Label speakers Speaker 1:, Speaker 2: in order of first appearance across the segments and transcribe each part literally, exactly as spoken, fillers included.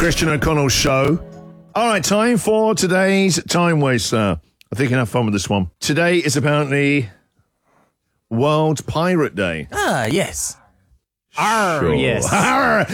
Speaker 1: Christian O'Connell Show. All right, time for today's Time Waster. I think you can have fun with this one. Today is apparently World Pirate Day.
Speaker 2: Ah, yes. Arr,
Speaker 1: Sure.
Speaker 2: yes.
Speaker 1: Arr,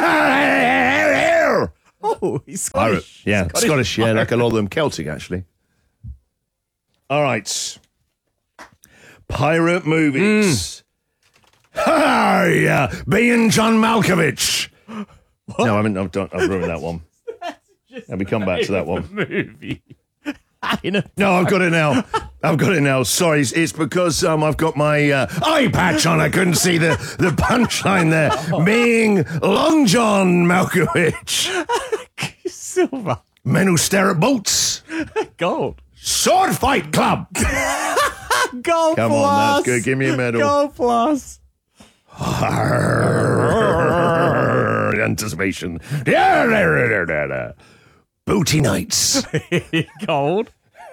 Speaker 1: arr,
Speaker 2: Oh, he's
Speaker 1: Pirate.
Speaker 2: Scottish.
Speaker 1: Yeah,
Speaker 2: Scottish,
Speaker 1: Scottish, yeah,
Speaker 2: pirate.
Speaker 1: like a lot of them Celtic, actually. All right. Pirate movies. Hi, yeah, being John Malkovich.
Speaker 2: What?
Speaker 1: No, I mean, I've, done, I've ruined that one. Let me come back to that one.
Speaker 2: Movie. In a
Speaker 1: No, I've got it now. I've got it now. Sorry, it's, it's because um, I've got my uh, eye patch on. I couldn't see the, the punchline there. Being Long John Malkovich.
Speaker 2: Silver.
Speaker 1: Men who stare at boats.
Speaker 2: Gold.
Speaker 1: Sword Fight Club.
Speaker 2: Gold
Speaker 1: Come
Speaker 2: plus.
Speaker 1: on, that's good. Give me a medal.
Speaker 2: Gold plus.
Speaker 1: Anticipation. Booty Nights.
Speaker 2: Gold.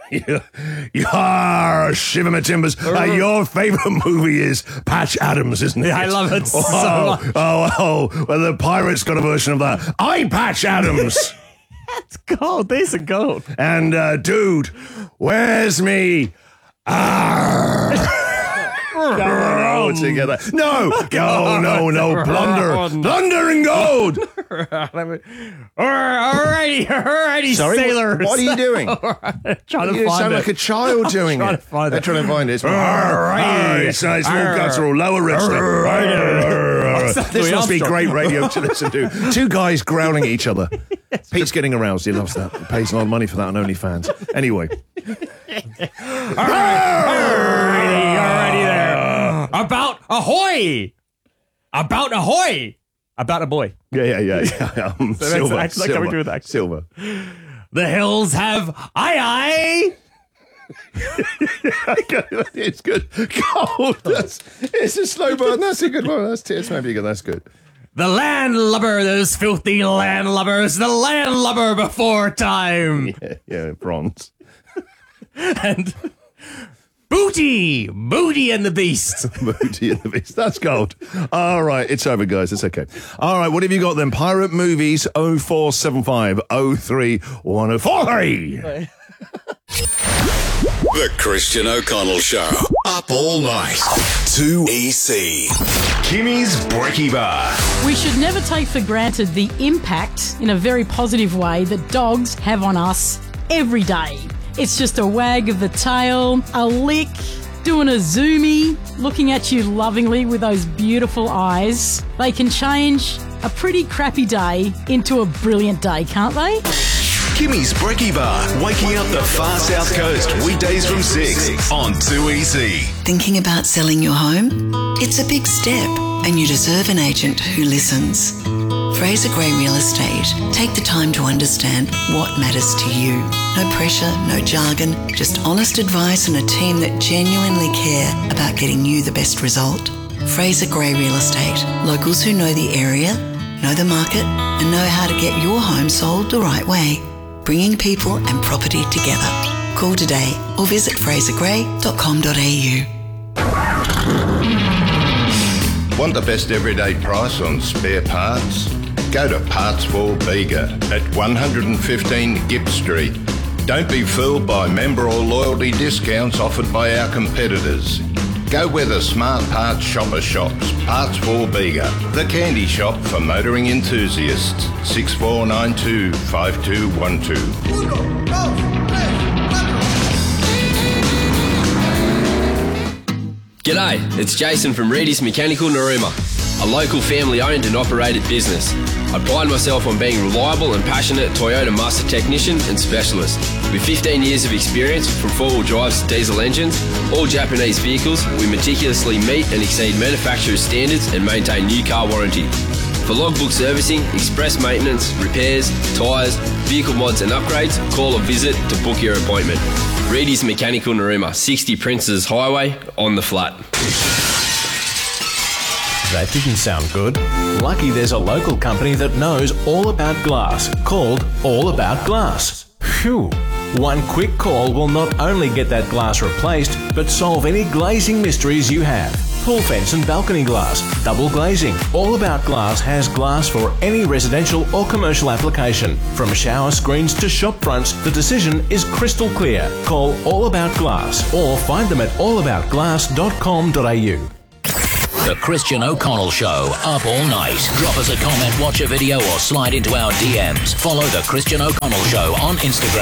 Speaker 1: Yar, shiver my timbers. Uh, your favourite movie is Patch Adams, isn't it?
Speaker 2: I love it so
Speaker 1: oh,
Speaker 2: much.
Speaker 1: Oh, oh, well, the Pirates got a version of that. I Patch Adams.
Speaker 2: That's gold. These are gold.
Speaker 1: And, uh, dude, where's me? Ah. Oh, together. No, no, no, no. Plunder. Plunder and gold.
Speaker 2: Alrighty, alrighty,
Speaker 1: Sorry,
Speaker 2: sailors.
Speaker 1: What, what are you doing?
Speaker 2: Trying
Speaker 1: You
Speaker 2: to find
Speaker 1: sound
Speaker 2: it.
Speaker 1: like a child doing
Speaker 2: trying
Speaker 1: it.
Speaker 2: to find
Speaker 1: They're
Speaker 2: it.
Speaker 1: trying to find it. It's
Speaker 2: Alrighty.
Speaker 1: It's nice, small
Speaker 2: Arr.
Speaker 1: guttural, lower register.
Speaker 2: Arr.
Speaker 1: This must be
Speaker 2: Armstrong.
Speaker 1: great radio to listen to. Two guys growling at each other. Pete's getting aroused. He loves that. He pays a lot of money for that on OnlyFans. Anyway.
Speaker 2: Alrighty, alrighty there. About ahoy! About ahoy! About a boy.
Speaker 1: Yeah, yeah, yeah. yeah. Um,
Speaker 2: that's
Speaker 1: silver.
Speaker 2: actually
Speaker 1: silver,
Speaker 2: coming through with that.
Speaker 1: silver.
Speaker 2: The hills have aye aye.
Speaker 1: It's good. Gold. That's, it's a slow burn. That's a good one. That's, that's maybe good. That's good.
Speaker 2: The landlubber, those filthy landlubbers, the landlubber before time.
Speaker 1: Yeah, yeah, bronze.
Speaker 2: And Booty, Booty and the Beast.
Speaker 1: Booty and the Beast. That's gold. All right, it's over, guys. It's okay. All right, what have you got then? Pirate Movies oh four seven five oh three one oh four three.
Speaker 3: The Christian O'Connell Show. Up all night. two E C. Kimmy's Brekkie Bar.
Speaker 4: We should never take for granted the impact, in a very positive way, that dogs have on us every day. It's just a wag of the tail, a lick, doing a zoomie, looking at you lovingly with those beautiful eyes. They can change a pretty crappy day into a brilliant day, can't they?
Speaker 3: Kimmy's Brekkie Bar. Waking up the far south coast. Weekdays from six on two E C.
Speaker 5: Thinking about selling your home? It's a big step, and you deserve an agent who listens. Fraser Gray Real Estate take the time to understand what matters to you. No pressure, no jargon, just honest advice and a team that genuinely care about getting you the best result. Fraser Gray Real Estate. Locals who know the area, know the market, and know how to get your home sold the right way. Bringing people and property together. Call today or visit fraser gray dot com dot a u.
Speaker 6: Want the best everyday price on spare parts? Go to Parts for Bega at one fifteen Gipp Street. Don't be fooled by member or loyalty discounts offered by our competitors. Go where the smart parts shopper shops. Parts for Bega, the candy shop for motoring enthusiasts. six four nine two five two one two.
Speaker 7: G'day, it's Jason from Reedy's Mechanical Narooma, a local family-owned and operated business. I pride myself on being reliable and passionate Toyota master technician and specialist. With fifteen years of experience from four-wheel drives to diesel engines, all Japanese vehicles, we meticulously meet and exceed manufacturer's standards and maintain new car warranty. For logbook servicing, express maintenance, repairs, tyres, vehicle mods and upgrades, call or visit to book your appointment. Reedy's Mechanical Narooma, sixty Princes Highway, on the flat.
Speaker 8: That didn't sound good. Lucky there's a local company that knows all about glass, called All About Glass. Phew. One quick call will not only get that glass replaced, but solve any glazing mysteries you have. Pool fence and balcony glass, double glazing. All About Glass has glass for any residential or commercial application. From shower screens to shop fronts, the decision is crystal clear. Call All About Glass or find them at all about glass dot com dot a u.
Speaker 9: The Christian O'Connell Show, up all night. Drop us a comment, watch a video or slide into our D Ms. Follow The Christian O'Connell Show on Instagram.